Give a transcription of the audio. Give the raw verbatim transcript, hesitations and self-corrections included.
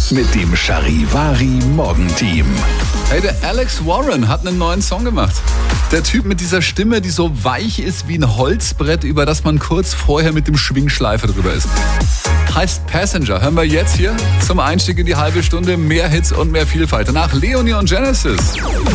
mit dem Charivari Morgenteam. Hey, der Alex Warren hat einen neuen Song gemacht. Der Typ mit dieser Stimme, die so weich ist wie ein Holzbrett, über das man kurz vorher mit dem Schwingschleifer drüber ist. Heißt Passenger. Hören wir jetzt hier zum Einstieg in die halbe Stunde. Mehr Hits und mehr Vielfalt. Danach Leonie und Genesis.